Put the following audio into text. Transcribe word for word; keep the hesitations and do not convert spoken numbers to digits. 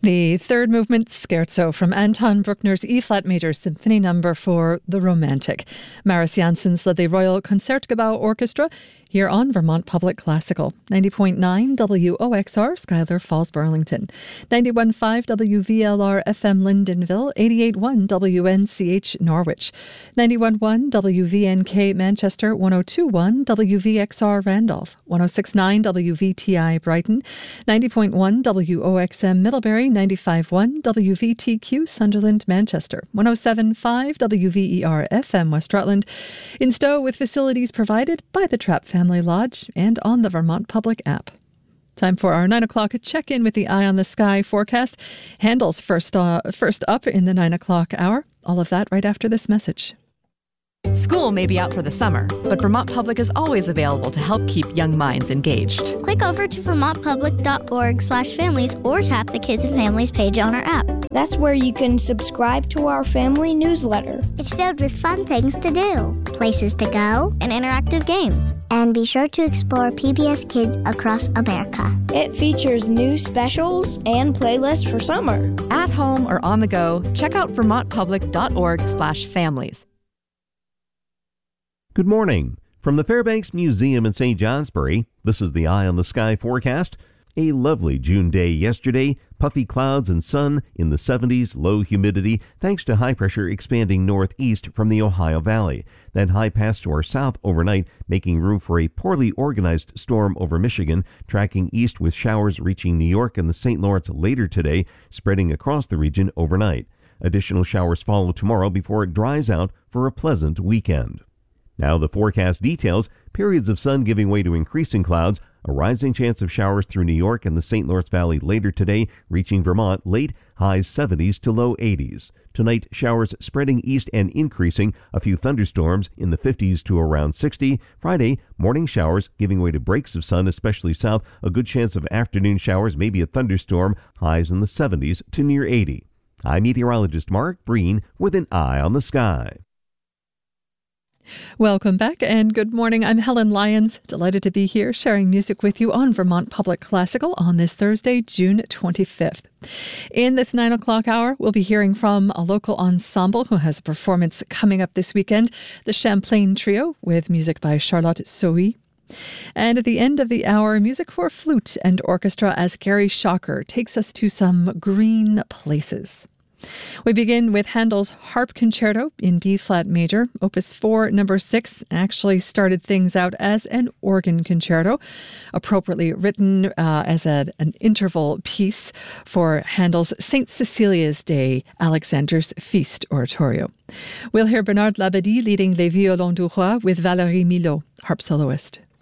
The third movement, Scherzo, from Anton Bruckner's E-flat major symphony number four, The Romantic. Maris Janssens led the Royal Concertgebouw Orchestra here on Vermont Public Classical. ninety point nine W O X R, Schuyler Falls, Burlington. ninety-one point five W V L R F M, Lyndonville. eighty-eight point one W N C H, Norwich. ninety-one point one W V N K, Manchester. one oh two point one W V X R, Randolph. one oh six point nine W V T I, Brighton. ninety point one W O X M, Middlebury. ninety-five point one W V T Q, Sunderland, Manchester. one oh seven point five W V E R F M, West Rutland. In Stowe, with facilities provided by the Trapp Family Lodge and on the Vermont Public app. Time for our nine o'clock check-in with the Eye on the Sky forecast. Handel's first, uh, first up in the nine o'clock hour. All of that right after this message. School may be out for the summer, but Vermont Public is always available to help keep young minds engaged. Click over to vermontpublic.org slash families or tap the Kids and Families page on our app. That's where you can subscribe to our family newsletter. It's filled with fun things to do, places to go, and interactive games. And be sure to explore P B S Kids across America. It features new specials and playlists for summer. At home or on the go, check out vermontpublic.org slash families. Good morning. From the Fairbanks Museum in Saint Johnsbury, this is the Eye on the Sky forecast. A lovely June day yesterday, puffy clouds and sun in the seventies, low humidity thanks to high pressure expanding northeast from the Ohio Valley. Then high passed to our south overnight, making room for a poorly organized storm over Michigan, tracking east with showers reaching New York and the Saint Lawrence later today, spreading across the region overnight. Additional showers follow tomorrow before it dries out for a pleasant weekend. Now the forecast details: periods of sun giving way to increasing clouds, a rising chance of showers through New York and the Saint Lawrence Valley later today, reaching Vermont late, highs seventies to low eighties. Tonight, showers spreading east and increasing, a few thunderstorms in the fifties to around sixty. Friday, morning showers giving way to breaks of sun, especially south, a good chance of afternoon showers, maybe a thunderstorm, highs in the seventies to near eighty. I'm meteorologist Mark Breen with an Eye on the Sky. Welcome back and good morning. I'm Helen Lyons, delighted to be here sharing music with you on Vermont Public Classical on this Thursday, June twenty-fifth. In this nine o'clock hour, we'll be hearing from a local ensemble who has a performance coming up this weekend, the Champlain Trio, with music by Charlotte Sohi. And at the end of the hour, music for flute and orchestra as Gary Shocker takes us to some green places. We begin with Handel's Harp Concerto in B-flat major. Opus four, number six, actually started things out as an organ concerto, appropriately written uh, as a, an interval piece for Handel's Saint Cecilia's Day, Alexander's Feast oratorio. We'll hear Bernard Labadie leading Les Violons du Roi with Valérie Milot, harp soloist.